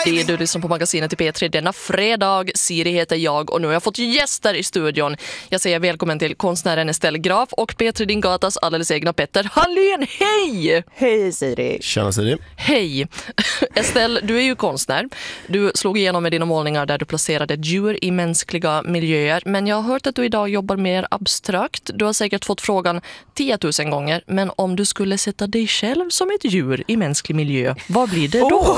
alltid. Du lyssnar på magasinet i P3 denna fredag. Siri heter jag och nu har jag fått gäster i studion. Jag säger välkommen till konstnären Estelle Graf och P3 Din Gatas alldeles egna Petter Hallén. Hej! Hej Siri. Tjena Siri. Hej. Estelle, du är ju konstnär. Du slog igenom med dina målningar där du placerade djur i mänskliga miljöer. Men jag har hört att du idag jobbar mer abstrakt. Du har säkert fått frågan 10 000 gånger. Men om du skulle sätta dig själv som ett djur i mänsklig miljö, vad blir det då?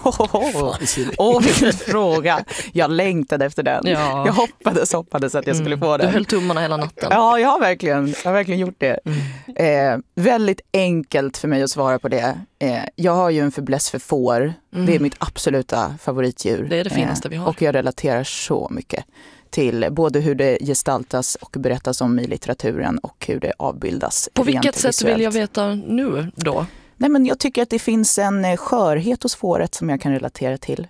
Vilken fråga. Jag längtade efter den. Ja. Jag hoppades att jag skulle få den. Du höll tummarna hela natten. Ja, jag har verkligen gjort det. Väldigt enkelt för mig att svara på det. Jag har ju en fäbless för får. Det är mitt absoluta favoritdjur. Det är det finaste vi har. Och jag relaterar så mycket till både hur det gestaltas och berättas om i litteraturen och hur det avbildas. På vilket sätt vill jag veta nu då? Nej, men jag tycker att det finns en skörhet hos fåret som jag kan relatera till.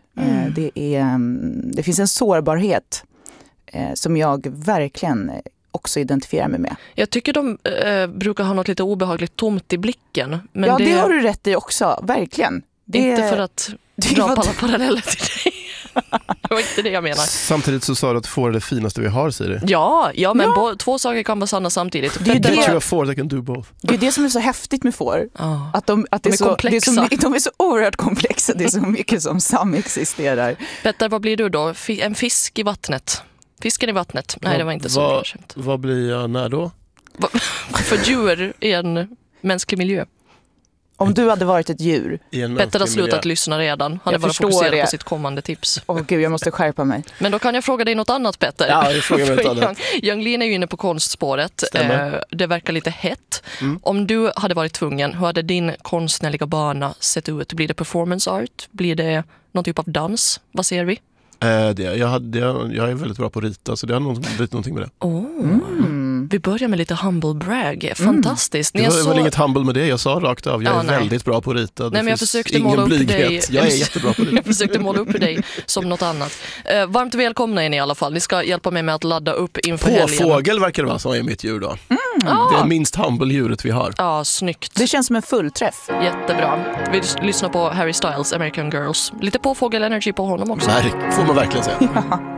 Det finns en sårbarhet som jag verkligen också identifierar mig med. Jag tycker de brukar ha något lite obehagligt tomt i blicken. Men ja, det har du rätt i också. Verkligen. Inte för att dra alla paralleller till dig. Det var inte det jag menar. Samtidigt så sa du att får är det finaste vi har, Siri. Ja, men två saker kan vara sanna samtidigt. Det tror jag får, that can do both. Det är det som är så häftigt med får. Att de är komplexa. De är så oerhört komplexa. Det är så mycket som samexisterar. Petter, vad blir du då? En fisk i vattnet? Fisken i vattnet? Nej, det var inte så bra skämt. Vad blir jag när då? För djur i en mänsklig miljö. Om du hade varit ett djur. Petter har slutat lyssna redan. Han är bara fokuserad på sitt kommande tips. Gud, jag måste skärpa mig. Men då kan jag fråga dig något annat, Petter. Ja, jag frågar mig något annat. Young Lean är ju inne på konstspåret. Det verkar lite hett. Om du hade varit tvungen, hur hade din konstnärliga bana sett ut? Blir det performance art? Blir det någon typ av dans? Vad ser vi? Jag är väldigt bra på att rita, så det har blivit någonting med det. Vi börjar med lite humble brag. Fantastiskt. Det var väl inget humble med det. Jag sa rakt av. Jag är väldigt bra på att rita. Nej, men jag försökte måla upp dig. Jag är jättebra på det. Jag försökte måla upp dig som något annat. Varmt välkomna är ni i alla fall. Ni ska hjälpa mig med att ladda upp inför helgen. Fågel verkar det vara som är mitt djur då. Det är minst humble djuret vi har. Ja, snyggt. Det känns som en fullträff. Jättebra. Vi lyssnar på Harry Styles, American Girls. Lite påfågel-energy på honom också. Nej, får man verkligen säga.